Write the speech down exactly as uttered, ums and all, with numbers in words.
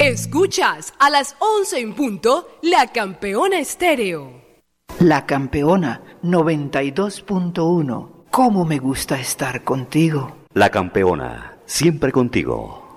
Escuchas a las once en punto La Campeona Estéreo. La Campeona noventa y dos punto uno. ¿Cómo me gusta estar contigo? La Campeona, siempre contigo.